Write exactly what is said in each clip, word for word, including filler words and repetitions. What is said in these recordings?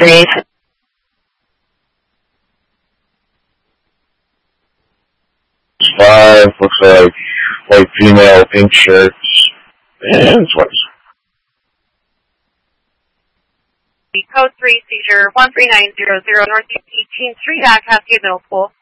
Breathe. Five, looks like white female, pink shirts, and sweats. Code three, seizure one three nine zero zero, Northeast eighteenth Street at Cascade Middle School.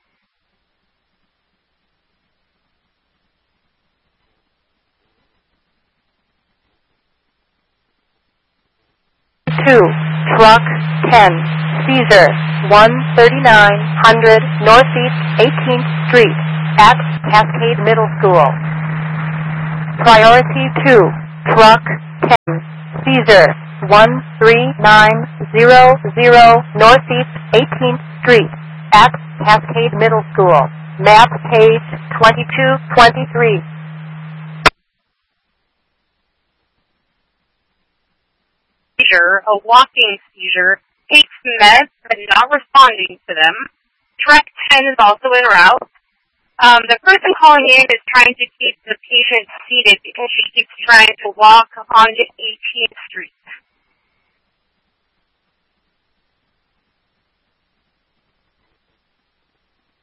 two, truck ten, seizure one thirty-nine hundred Northeast eighteenth Street at Cascade Middle School. Priority two, truck ten, seizure one three nine zero zero Northeast eighteenth Street at Cascade Middle School. Map page twenty-two twenty-three. Seizure, a walking seizure, takes meds but not responding to them. Truck ten is also en route. Um, the person calling in is trying to keep the patient seated because she keeps trying to walk onto eighteenth Street.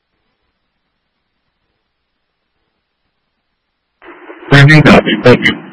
Briefing copy. Thank you.